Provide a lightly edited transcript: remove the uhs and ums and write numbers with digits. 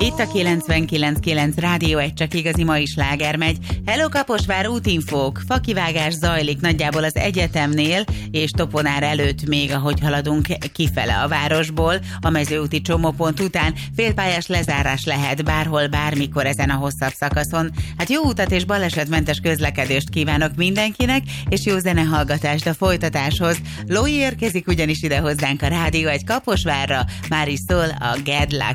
Itt a 99.9 Rádió egy csak igazi mai sláger megy. Hello Kaposvár, útinfók. Fakivágás zajlik nagyjából az egyetemnél, és Toponár előtt még, ahogy haladunk kifele a városból, a mezőúti csomópont után félpályás lezárás lehet bárhol, bármikor ezen a hosszabb szakaszon. Hát jó utat és balesetmentes közlekedést kívánok mindenkinek, és jó zenehallgatást a folytatáshoz. Lói érkezik ugyanis ide hozzánk a Rádió egy Kaposvárra, már is szól a Get Lucky.